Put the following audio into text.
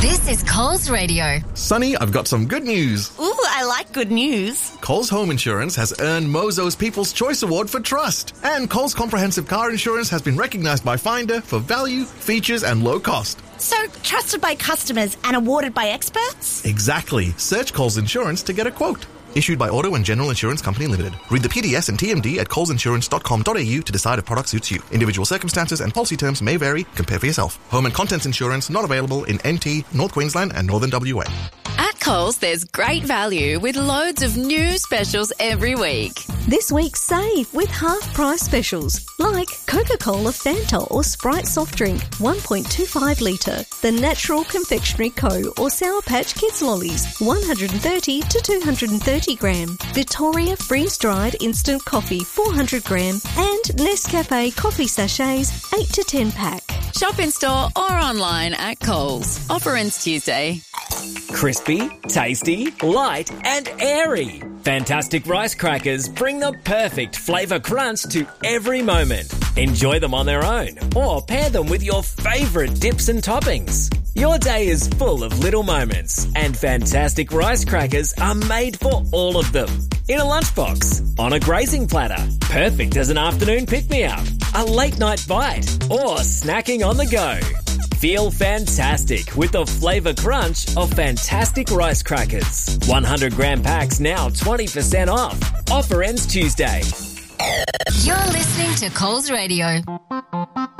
This is Coles Radio. Sonny, I've got some good news. Ooh, I like good news. Coles Home Insurance has earned Mozo's People's Choice Award for trust. And Coles Comprehensive Car Insurance has been recognised by Finder for value, features and low cost. So, trusted by customers and awarded by experts? Exactly. Search Coles Insurance to get a quote. Issued by Auto and General Insurance Company Limited. Read the PDS and TMD at colesinsurance.com.au to decide if product suits you. Individual circumstances and policy terms may vary. Compare for yourself. Home and contents insurance not available in NT, North Queensland and Northern WA. At Coles, there's great value with loads of new specials every week. This week, save with half-price specials like Coca-Cola, Fanta or Sprite soft drink, 1.25 litre. The Natural Confectionery Co. or Sour Patch Kids lollies, 130 to 230 gram. Victoria freeze-dried instant coffee, 400 gram. And Nescafe coffee sachets, 8 to 10 pack. Shop in store or online at Coles. Offer ends Tuesday. Crispy, tasty, light and airy. Fantastic rice crackers bring the perfect flavour crunch to every moment. Enjoy them on their own or pair them with your favourite dips and toppings. Your day is full of little moments and Fantastic rice crackers are made for all of them. In a lunchbox, on a grazing platter, perfect as an afternoon pick-me-up, a late night bite or snacking on the go. Feel fantastic with the flavour crunch of Fantastic rice crackers. 100 gram packs now 20% off. Offer ends Tuesday. You're listening to Coles Radio.